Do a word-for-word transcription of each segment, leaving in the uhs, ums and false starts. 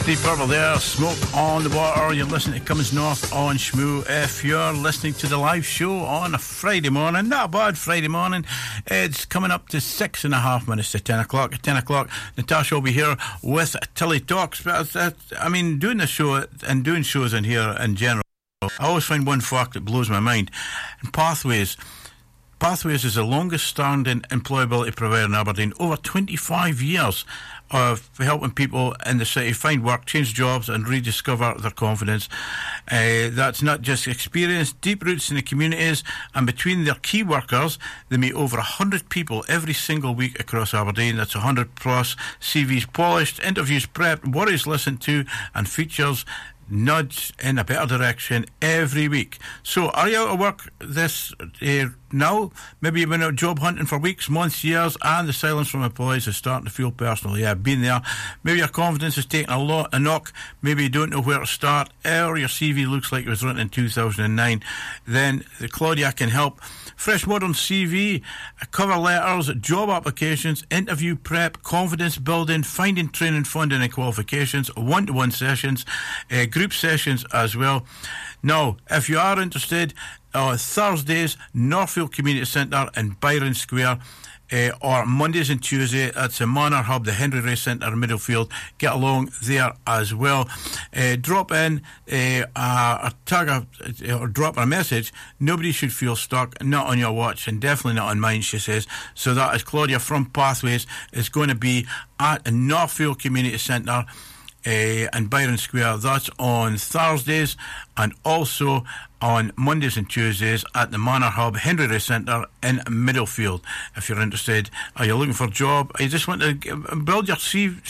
Deep Purple there, Smoke on the Water. You're listening to Cummins North on Shmoo. If you're listening to the live show on a Friday morning, not a bad Friday morning, it's coming up to six and a half minutes to ten o'clock. At ten o'clock, Natasha will be here with Tilly Talks. But uh, I mean, doing the show and doing shows in here in general, I always find one fact that blows my mind. And Pathways. Pathways is the longest standing employability provider in Aberdeen, over twenty-five years of helping people in the city find work, change jobs and rediscover their confidence. Uh, that's not just experience, deep roots in the communities, and between their key workers they meet over one hundred people every single week across Aberdeen. That's one hundred plus C Vs polished, interviews prepped, worries listened to and features nudge in a better direction every week. So are you out of work this uh, now? Maybe you've been out job hunting for weeks, months, years, and the silence from employees is starting to feel personal. Yeah, I've been there. Maybe your confidence is taking a, lot, a knock. Maybe you don't know where to start, or your C V looks like it was written in two thousand nine. Then the Claudia can help. Fresh modern C V, cover letters, job applications, interview prep, confidence building, finding training, funding and qualifications, one-to-one sessions, uh, group sessions as well. Now, if you are interested, uh, Thursdays, Northfield Community Centre in Byron Square, Uh, or Mondays and Tuesdays at the Manor Hub, the Henry Ray Centre in Middlefield. Get along there as well. Uh, drop in uh, a, a tag a, or drop a message. Nobody should feel stuck, not on your watch and definitely not on mine, she says. So that is Claudia from Pathways. Is going to be at the Northfield Community Centre Uh, and Byron Square. That's on Thursdays and also on Mondays and Tuesdays at the Manor Hub, Henry Ray Centre in Middlefield. If you're interested, are you looking for a job, or you just want to build your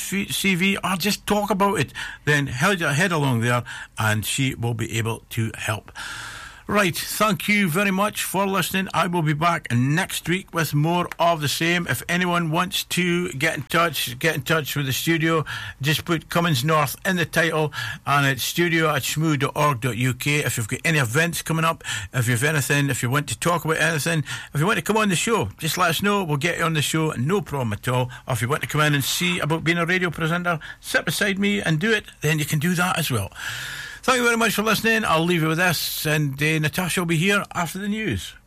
C V or just talk about it, then head along there and she will be able to help. Right, thank you very much for listening. I will be back next week with more of the same. If anyone wants to get in touch, get in touch with the studio, just put Cummins North in the title, and it's studio at shmoo dot org dot U K. If you've got any events coming up, if you've anything, if you want to talk about anything, if you want to come on the show, just let us know. We'll get you on the show, no problem at all. Or if you want to come in and see about being a radio presenter, sit beside me and do it, then you can do that as well. Thank you very much for listening. I'll leave you with this, and uh, Natasha will be here after the news.